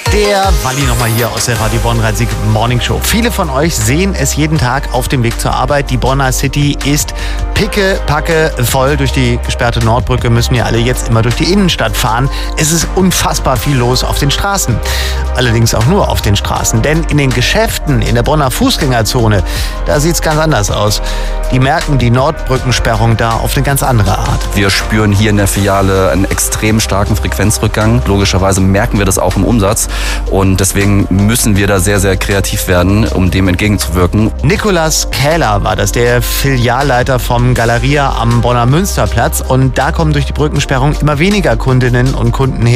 Der Walli nochmal hier aus der Radio Bonn Rhein-Sieg Morning Show. Viele von euch sehen es jeden Tag auf dem Weg zur Arbeit. Die Bonner City ist pickepacke voll. Durch die gesperrte Nordbrücke müssen ja alle jetzt immer durch die Innenstadt fahren. Es ist unfassbar viel los auf den Straßen. Allerdings auch nur auf den Straßen. Denn in den Geschäften in der Bonner Fußgängerzone, da sieht es ganz anders aus. Die merken die Nordbrückensperrung da auf eine ganz andere Art. Wir spüren hier in der Filiale einen extrem starken Frequenzrückgang. Logischerweise merken wir das auch im Umsatz. Und deswegen müssen wir da sehr, sehr kreativ werden, um dem entgegenzuwirken. Nikolaus Kähler war das, der Filialleiter vom Galeria am Bonner Münsterplatz. Und da kommen durch die Brückensperrung immer weniger Kundinnen und Kunden her.